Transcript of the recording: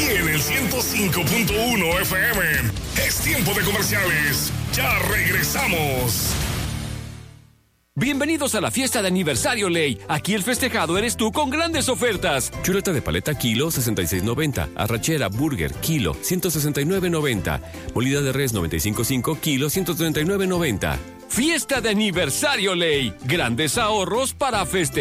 aquí en el 105.1 FM. Es tiempo de comerciales. Ya regresamos. Bienvenidos a la fiesta de aniversario Ley. Aquí el festejado eres tú con grandes ofertas. Chuleta de paleta kilo 66.90, arrachera burger kilo 169.90, molida de res 95.5 kilo 139.90. Fiesta de aniversario Ley. Grandes ahorros para festejar.